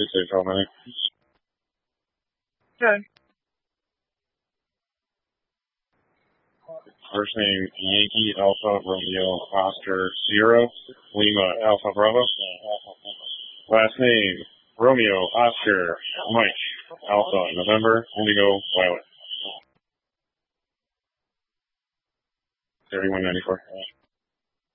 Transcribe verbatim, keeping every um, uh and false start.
six eight twelve minute. Good. First name Yankee Alpha Romeo Oscar Sierra Lima Alpha Bravo. Last name Romeo Oscar Mike Alpha November Indigo Violet. thirty-one ninety-four.